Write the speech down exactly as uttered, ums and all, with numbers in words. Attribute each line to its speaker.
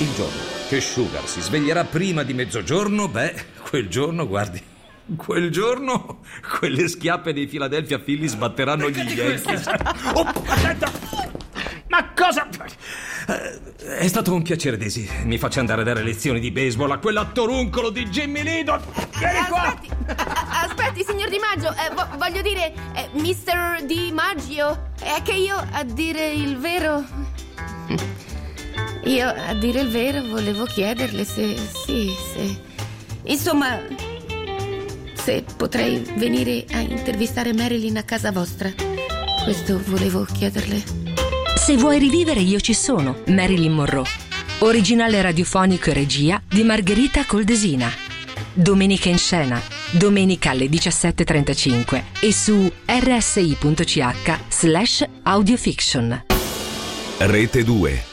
Speaker 1: Il giorno che Sugar si sveglierà prima di mezzogiorno, beh, quel giorno, guardi, quel giorno quelle schiappe dei Philadelphia Phillies batteranno gli Yankees. Oh, attenta! Ma cosa? È stato un piacere, Daisy. Mi faccia andare a dare lezioni di baseball a quell'attoruncolo di Jimmy Lidl. Vieni qua!
Speaker 2: Aspetti, aspetti, signor Di Maggio. Eh, vo- voglio dire, eh, mister Di Maggio. È che io, a dire il vero... Io, a dire il vero, volevo chiederle se... Sì, se... Insomma... se potrei venire a intervistare Marilyn a casa vostra. Questo volevo chiederle.
Speaker 3: Se vuoi rivivere Io ci sono, Marilyn Monroe. Originale radiofonico e regia di Margherita Coldesina. Domenica in scena, domenica alle diciassette e trentacinque e su rsi punto c h slash audiofiction.
Speaker 4: Rete due.